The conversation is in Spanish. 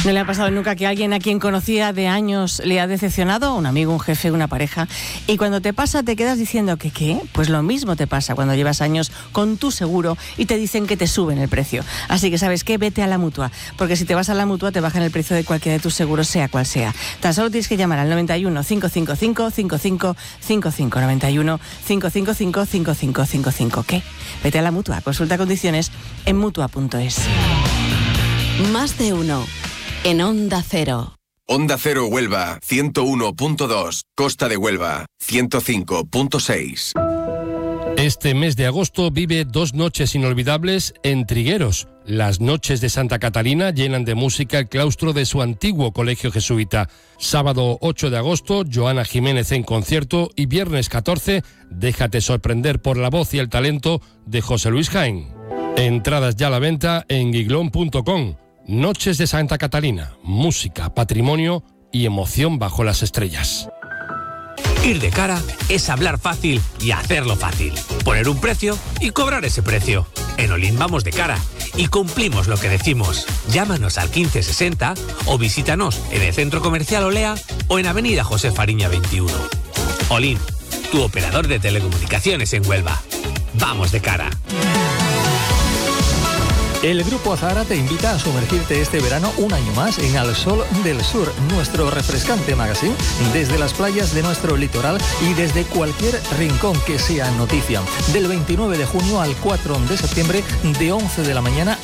¿No le ha pasado nunca que alguien a quien conocía de años le ha decepcionado? Un amigo, un jefe, una pareja. Y cuando te pasa te quedas diciendo que ¿qué? Pues lo mismo te pasa cuando llevas años con tu seguro y te dicen que te suben el precio. Así que, ¿sabes qué? Vete a la Mutua. Porque si te vas a la Mutua te bajan el precio de cualquiera de tus seguros, sea cual sea. Tan solo tienes que llamar al 91 555 5555. 91 555 5555. ¿Qué? Vete a la Mutua. Consulta condiciones en Mutua.es. Más de uno. En Onda Cero. Onda Cero Huelva, 101.2. Costa de Huelva, 105.6. Este mes de agosto vive 2 noches inolvidables en Trigueros. Las noches de Santa Catalina llenan de música el claustro de su antiguo colegio jesuita. Sábado 8 de agosto, Joana Jiménez en concierto y viernes 14, déjate sorprender por la voz y el talento de José Luis Jaén. Entradas ya a la venta en giglón.com. Noches de Santa Catalina, música, patrimonio y emoción bajo las estrellas. Ir de cara es hablar fácil y hacerlo fácil. Poner un precio y cobrar ese precio. En Olin vamos de cara y cumplimos lo que decimos. Llámanos al 1560 o visítanos en el Centro Comercial Olea o en Avenida José Fariña 21. Olin, tu operador de telecomunicaciones en Huelva. Vamos de cara. El Grupo Azahara te invita a sumergirte este verano un año más en Al Sol del Sur, nuestro refrescante magazine, desde las playas de nuestro litoral y desde cualquier rincón que sea noticia. Del 29 de junio al 4 de septiembre, de 11 de la mañana